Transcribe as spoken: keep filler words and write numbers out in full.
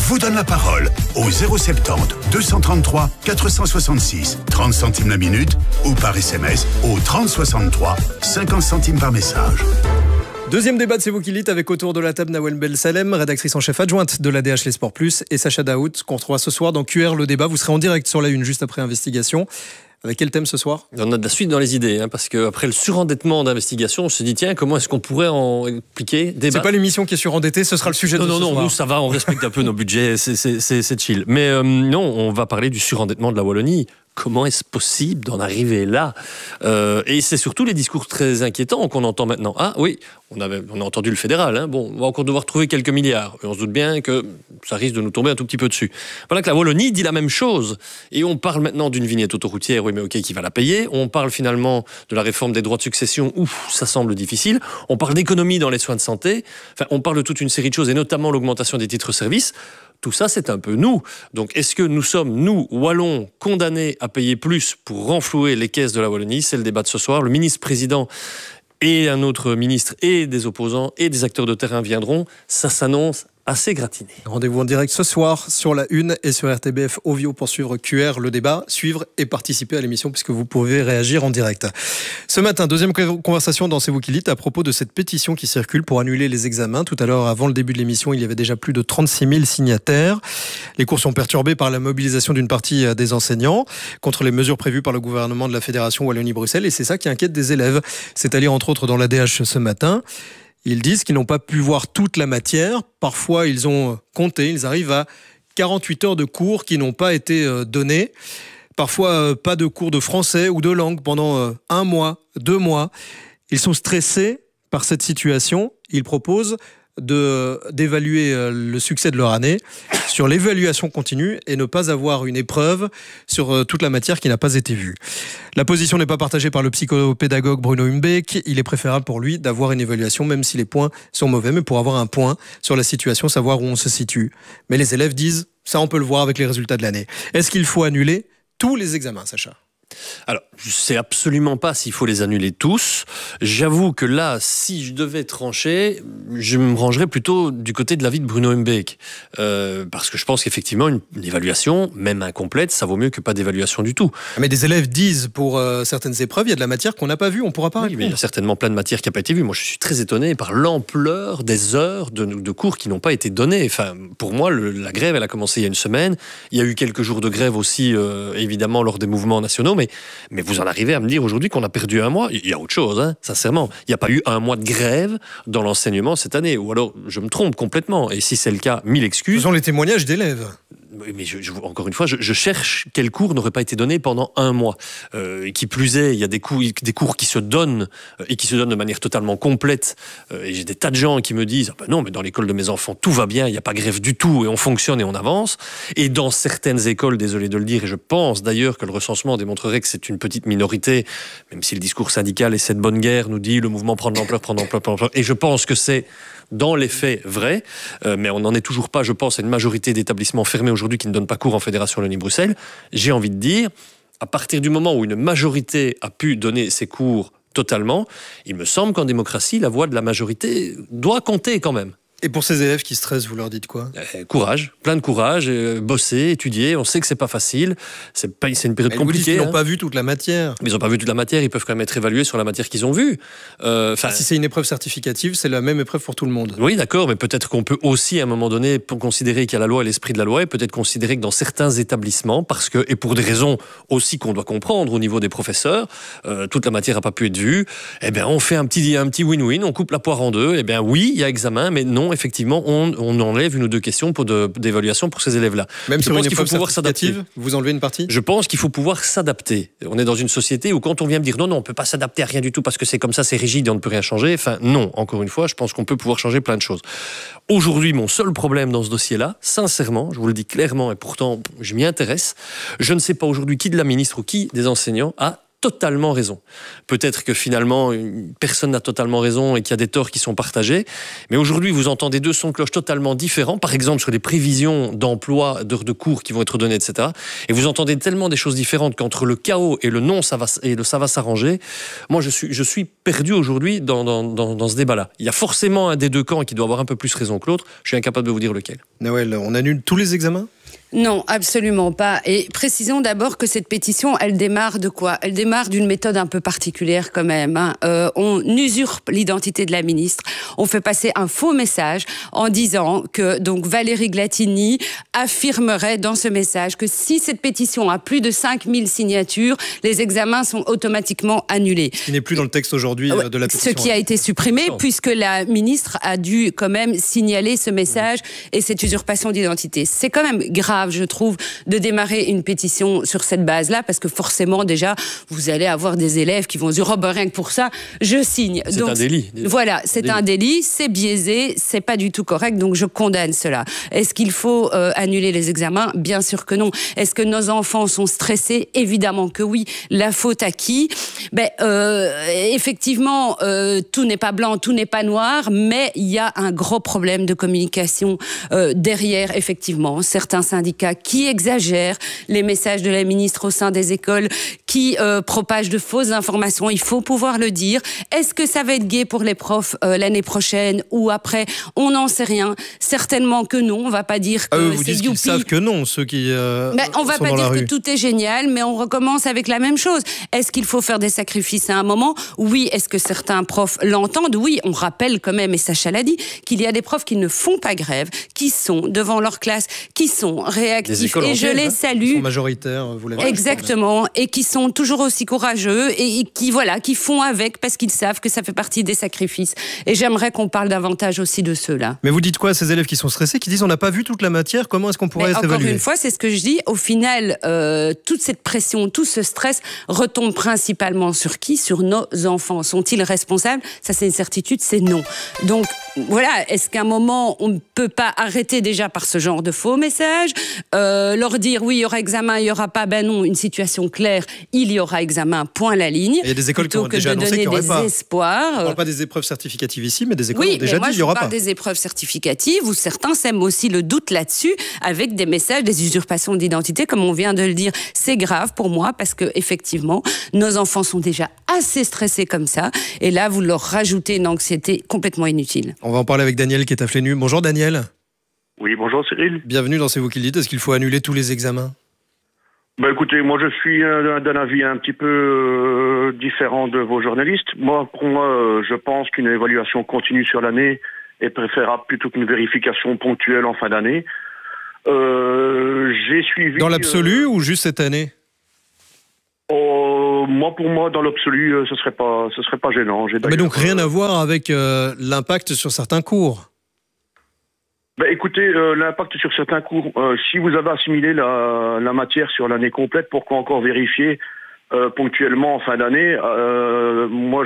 vous donne la parole au zéro soixante-dix, deux cent trente-trois, quatre cent soixante-six, trente centimes la minute ou par S M S au trente soixante-trois, cinquante centimes par message. Deuxième débat de C'est vous qui dites avec autour de la table Nawel Belsalem, rédactrice en chef adjointe de l'A D H Les Sports Plus, et Sacha Daoud, qu'on retrouvera ce soir dans Q R le débat. Vous serez en direct sur la une juste après investigation. Avec quel thème ce soir ? On a de la suite dans les idées, hein, parce qu'après le surendettement d'investigation, on se dit tiens, comment est-ce qu'on pourrait en appliquer débat. C'est pas l'émission qui est surendettée, ce sera le sujet non, de non, ce non, soir. Nous, ça va, on respecte un peu nos budgets, c'est, c'est, c'est, c'est chill. Mais euh, non, on va parler du surendettement de la Wallonie. Comment est-ce possible d'en arriver là ? euh, Et c'est surtout les discours très inquiétants qu'on entend maintenant. Ah oui, on, avait, on a entendu le fédéral. Hein, bon, on va encore devoir trouver quelques milliards. Et on se doute bien que ça risque de nous tomber un tout petit peu dessus. Voilà que la Wallonie dit la même chose. Et on parle maintenant d'une vignette autoroutière, oui mais ok, qui va la payer. On parle finalement de la réforme des droits de succession. Ouf, ça semble difficile. On parle d'économie dans les soins de santé. Enfin, on parle de toute une série de choses, et notamment l'augmentation des titres-services. Tout ça, c'est un peu nous. Donc, est-ce que nous sommes, nous, Wallons, condamnés à payer plus pour renflouer les caisses de la Wallonie ? C'est le débat de ce soir. Le ministre-président et un autre ministre et des opposants et des acteurs de terrain viendront. Ça s'annonce assez gratiné. Rendez-vous en direct ce soir sur la une et sur R T B F Ovio pour suivre Q R le débat, suivre et participer à l'émission puisque vous pouvez réagir en direct. Ce matin, deuxième conversation dans C'est vous qui dites à propos de cette pétition qui circule pour annuler les examens. Tout à l'heure, avant le début de l'émission, il y avait déjà plus de trente-six mille signataires. Les cours sont perturbés par la mobilisation d'une partie des enseignants contre les mesures prévues par le gouvernement de la Fédération Wallonie-Bruxelles, et c'est ça qui inquiète des élèves. C'est à lire entre autres dans l'A D H ce matin. Ils disent qu'ils n'ont pas pu voir toute la matière. Parfois, ils ont compté. Ils arrivent à quarante-huit heures de cours qui n'ont pas été donnés. Parfois, pas de cours de français ou de langue pendant un mois, deux mois. Ils sont stressés par cette situation. Ils proposent de, d'évaluer le succès de leur année sur l'évaluation continue et ne pas avoir une épreuve sur toute la matière qui n'a pas été vue. La position n'est pas partagée par le psychopédagogue Bruno Humbeck. Il est préférable pour lui d'avoir une évaluation, même si les points sont mauvais, mais pour avoir un point sur la situation, savoir où on se situe. Mais les élèves disent, ça on peut le voir avec les résultats de l'année. Est-ce qu'il faut annuler tous les examens, Sacha ? Alors, je ne sais absolument pas s'il faut les annuler tous. J'avoue que là, si je devais trancher, je me rangerais plutôt du côté de l'avis de Bruno Humbeck. Euh, parce que je pense qu'effectivement, une, une évaluation, même incomplète, ça vaut mieux que pas d'évaluation du tout. Mais des élèves disent, pour euh, certaines épreuves, il y a de la matière qu'on n'a pas vue, on ne pourra pas répondre. Oui, mais il y a certainement plein de matières qui n'ont pas été vues. Moi, je suis très étonné par l'ampleur des heures de, de cours qui n'ont pas été données. Enfin, pour moi, le, la grève, elle a commencé il y a une semaine. Il y a eu quelques jours de grève aussi, euh, évidemment, lors des mouvements nationaux. Mais, mais vous en arrivez à me dire aujourd'hui qu'on a perdu un mois. Il y a autre chose, hein, sincèrement. Il n'y a pas eu un mois de grève dans l'enseignement cette année. Ou alors, je me trompe complètement. Et si c'est le cas, mille excuses. Ce sont les témoignages d'élèves. Mais je, je, encore une fois, je, je cherche quel cours n'aurait pas été donné pendant un mois. Euh, qui plus est, il y a des cours, des cours qui se donnent euh, et qui se donnent de manière totalement complète. Euh, et j'ai des tas de gens qui me disent ah ben non, mais dans l'école de mes enfants tout va bien, il n'y a pas grève du tout et on fonctionne et on avance. Et dans certaines écoles, désolé de le dire, et je pense d'ailleurs que le recensement démontrerait que c'est une petite minorité, même si le discours syndical et cette bonne guerre nous dit le mouvement prend de l'ampleur, prend de l'ampleur, prend de l'ampleur. Et je pense que c'est dans les faits vrai, euh, mais on n'en est toujours pas, je pense, à une majorité d'établissements fermés aujourd'hui qui ne donnent pas cours en Fédération Wallonie-Bruxelles. J'ai envie de dire, à partir du moment où une majorité a pu donner ses cours totalement, il me semble qu'en démocratie, la voix de la majorité doit compter quand même. Et pour ces élèves qui stressent, vous leur dites quoi ? euh, Courage, plein de courage, euh, bosser, étudier. On sait que c'est pas facile, c'est, pas, c'est une période mais compliquée. Ils n'ont hein. pas vu toute la matière. Mais ils n'ont pas vu toute la matière, ils peuvent quand même être évalués sur la matière qu'ils ont vue. Euh, ah, si c'est une épreuve certificative, c'est la même épreuve pour tout le monde. Oui, d'accord, mais peut-être qu'on peut aussi, à un moment donné, pour considérer qu'il y a la loi et l'esprit de la loi, et peut-être considérer que dans certains établissements, parce que, et pour des raisons aussi qu'on doit comprendre au niveau des professeurs, euh, toute la matière n'a pas pu être vue, eh bien, on fait un petit, un petit win-win, on coupe la poire en deux, eh bien, oui, il y a examen, mais non, effectivement, on on enlève une ou deux questions pour de, d'évaluation pour ces élèves-là. Même je sur pense une qu'il faut épreuve pouvoir s'adapter. Vous enlevez une partie ? Je pense qu'il faut pouvoir s'adapter. On est dans une société où quand on vient me dire non, non, on ne peut pas s'adapter à rien du tout parce que c'est comme ça, c'est rigide et on ne peut rien changer. Enfin, non, encore une fois, je pense qu'on peut pouvoir changer plein de choses. Aujourd'hui, mon seul problème dans ce dossier-là, sincèrement, je vous le dis clairement et pourtant, je m'y intéresse, je ne sais pas aujourd'hui qui de la ministre ou qui des enseignants a totalement raison. Peut-être que finalement, personne n'a totalement raison et qu'il y a des torts qui sont partagés. Mais aujourd'hui, vous entendez deux sons de cloche totalement différents, par exemple sur les prévisions d'emploi, d'heures de cours qui vont être données, et cetera. Et vous entendez tellement des choses différentes qu'entre le chaos et le non, ça va, et le ça va s'arranger. Moi, je suis, je suis perdu aujourd'hui dans, dans, dans, dans ce débat-là. Il y a forcément un des deux camps qui doit avoir un peu plus raison que l'autre. Je suis incapable de vous dire lequel. Noël, on annule tous les examens ? Non, absolument pas. Et précisons d'abord que cette pétition, elle démarre de quoi ? Elle démarre d'une méthode un peu particulière quand même. Hein. Euh, on usurpe l'identité de la ministre. On fait passer un faux message en disant que donc Valérie Glatini affirmerait dans ce message que si cette pétition a plus de cinq mille signatures, les examens sont automatiquement annulés. Ce qui n'est plus dans le texte aujourd'hui euh, de la pétition. Ce qui a été supprimé non. puisque la ministre a dû quand même signaler ce message et cette usurpation d'identité. C'est quand même grave, je trouve, de démarrer une pétition sur cette base-là, parce que forcément, déjà, vous allez avoir des élèves qui vont dire « Oh, ben, rien que pour ça, je signe ». C'est donc, un délit. Voilà, c'est un délit, délit c'est biaisé, c'est pas du tout correct, donc je condamne cela. Est-ce qu'il faut euh, annuler les examens ? Bien sûr que non. Est-ce que nos enfants sont stressés ? Évidemment que oui. La faute à qui ? Ben, euh, effectivement, euh, tout n'est pas blanc, tout n'est pas noir, mais il y a un gros problème de communication euh, derrière, effectivement. Certains syndicats qui exagèrent les messages de la ministre au sein des écoles, qui euh, propagent de fausses informations. Il faut pouvoir le dire. Est-ce que ça va être gai pour les profs euh, l'année prochaine ou après ? On n'en sait rien. Certainement que non. On va pas dire que ah, vous c'est dites qu'ils savent que non, ceux qui euh, ben, on va sont pas dans dire la que rue. tout est génial, mais on recommence avec la même chose. Est-ce qu'il faut faire des sacrifices à un moment ? Oui. Est-ce que certains profs l'entendent ? Oui. On rappelle quand même, et Sacha l'a dit, qu'il y a des profs qui ne font pas grève, qui sont devant leur classe, qui sont réactifs, et je les salue. Ils sont majoritaires, vous l'avez dit. Exactement, et qui sont toujours aussi courageux et qui voilà, qui font avec parce qu'ils savent que ça fait partie des sacrifices. Et j'aimerais qu'on parle davantage aussi de ceux-là. Mais vous dites quoi à ces élèves qui sont stressés, qui disent on n'a pas vu toute la matière, comment est-ce qu'on pourrait être évalué ? Encore une fois, c'est ce que je dis. Au final, euh, toute cette pression, tout ce stress retombe principalement sur qui ? Sur nos enfants. Sont-ils responsables ? Ça, c'est une certitude, c'est non. Donc voilà, est-ce qu'à un moment on ne peut pas arrêter déjà par ce genre de faux messages ? Euh, leur dire oui, il y aura examen, il n'y aura pas, ben non, une situation claire, il y aura examen, point la ligne. Il y a des écoles qui ont déjà annoncé qu'il n'y aurait pas. Espoirs. On ne parle pas des épreuves certificatives ici, mais des écoles oui, ont déjà moi, dit qu'il n'y aura pas. Oui, je parle des épreuves certificatives où certains sèment aussi le doute là-dessus avec des messages, des usurpations d'identité, comme on vient de le dire. C'est grave pour moi parce que effectivement, nos enfants sont déjà assez stressés comme ça, et là, vous leur rajoutez une anxiété complètement inutile. On va en parler avec Daniel qui est à Flénu. Bonjour Daniel. Oui, bonjour Cyril. Bienvenue dans C'est vous qui le dites. Est-ce qu'il faut annuler tous les examens ? Ben écoutez, moi je suis euh, d'un avis un petit peu euh, différent de vos journalistes. Moi, pour moi, euh, je pense qu'une évaluation continue sur l'année est préférable plutôt qu'une vérification ponctuelle en fin d'année. Euh, j'ai suivi... Dans l'absolu euh, ou juste cette année ? oh, moi, pour moi, dans l'absolu, euh, ce serait pas, ce serait pas gênant. J'ai Mais donc rien à voir avec euh, l'impact sur certains cours ? Ben, écoutez, euh, l'impact sur certains cours, euh, si vous avez assimilé la, la matière sur l'année complète, pourquoi encore vérifier euh, ponctuellement en fin d'année ? euh, Moi,